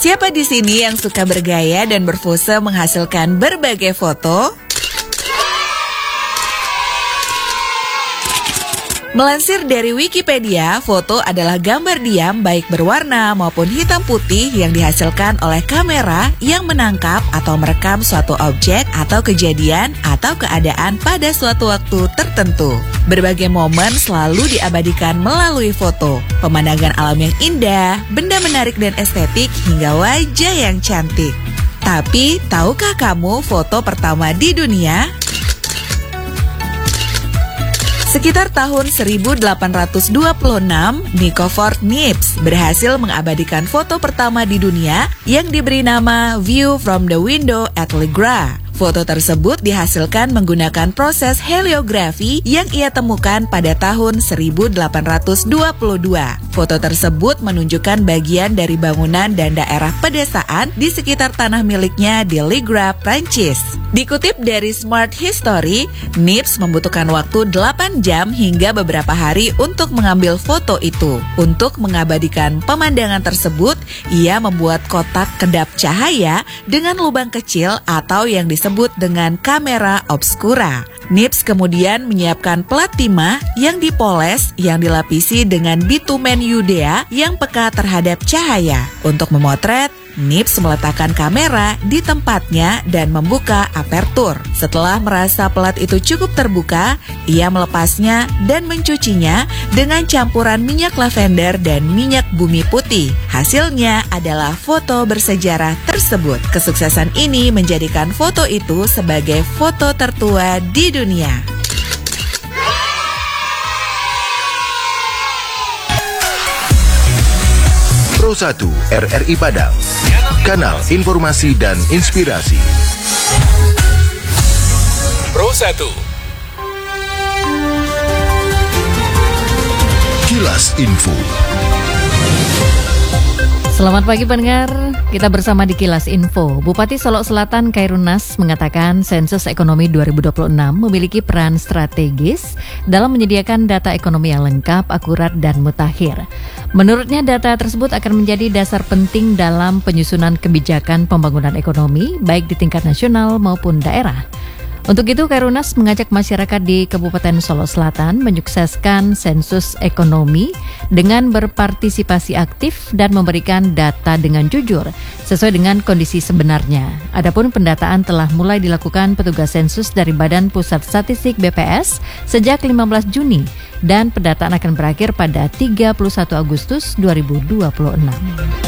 Siapa di sini yang suka bergaya dan berpose menghasilkan berbagai foto? Melansir dari Wikipedia, foto adalah gambar diam baik berwarna maupun hitam putih yang dihasilkan oleh kamera yang menangkap atau merekam suatu objek atau kejadian atau keadaan pada suatu waktu tertentu. Berbagai momen selalu diabadikan melalui foto. Pemandangan alam yang indah, benda menarik dan estetik, hingga wajah yang cantik. Tapi, tahukah kamu foto pertama di dunia? Sekitar tahun 1826, Nichophorus Niepce berhasil mengabadikan foto pertama di dunia yang diberi nama View from the Window at Legra. Foto tersebut dihasilkan menggunakan proses heliografi yang ia temukan pada tahun 1822. Foto tersebut menunjukkan bagian dari bangunan dan daerah pedesaan di sekitar tanah miliknya di Legra, Prancis. Dikutip dari Smart History, Niepce membutuhkan waktu 8 jam hingga beberapa hari untuk mengambil foto itu. Untuk mengabadikan pemandangan tersebut, ia membuat kotak kedap cahaya dengan lubang kecil atau yang disebut dengan kamera obscura. Niepce kemudian menyiapkan plat timah yang dipoles yang dilapisi dengan bitumen Yudea yang peka terhadap cahaya. Untuk memotret, Niepce meletakkan kamera di tempatnya dan membuka apertur. Setelah merasa pelat itu cukup terbuka, ia melepasnya dan mencucinya dengan campuran minyak lavender dan minyak bumi putih. Hasilnya adalah foto bersejarah tersebut. Kesuksesan ini menjadikan foto itu sebagai foto tertua di dunia. Pro 1 RRI Padang, kanal informasi dan inspirasi. Pro 1. Kilas Info. Selamat pagi pendengar, kita bersama di Kilas Info. Bupati Solok Selatan Khairunnas mengatakan sensus ekonomi 2026 memiliki peran strategis dalam menyediakan data ekonomi yang lengkap, akurat, dan mutakhir. Menurutnya data tersebut akan menjadi dasar penting dalam penyusunan kebijakan pembangunan ekonomi baik di tingkat nasional maupun daerah. Untuk itu, Khairunnas mengajak masyarakat di Kabupaten Solok Selatan menyukseskan sensus ekonomi dengan berpartisipasi aktif dan memberikan data dengan jujur sesuai dengan kondisi sebenarnya. Adapun pendataan telah mulai dilakukan petugas sensus dari Badan Pusat Statistik BPS sejak 15 Juni dan pendataan akan berakhir pada 31 Agustus 2026.